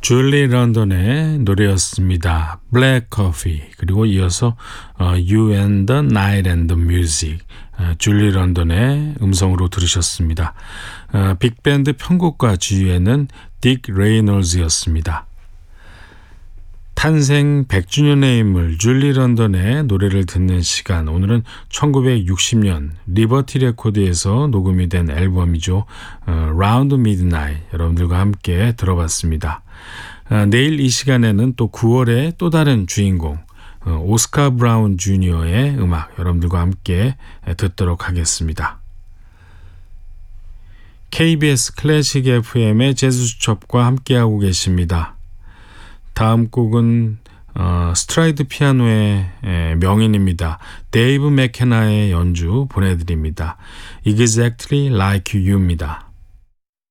줄리 런던의 노래였습니다. Black Coffee. 그리고 이어서 You and the Night and the Music. 줄리 런던의 음성으로 들으셨습니다. 빅밴드 편곡과 지휘에는 딕 레이놀즈였습니다. 탄생 100주년의 인물 줄리 런던의 노래를 듣는 시간. 오늘은 1960년 리버티 레코드에서 녹음이 된 앨범이죠. Round Midnight 여러분들과 함께 들어봤습니다. 내일 이 시간에는 또 9월의 또 다른 주인공 오스카 브라운 주니어의 음악 여러분들과 함께 듣도록 하겠습니다. KBS 클래식 FM의 재즈 수첩과 함께하고 계십니다. 다음 곡은 스트라이드 피아노의 명인입니다. 데이브 맥케나의 연주 보내드립니다. Exactly Like You입니다.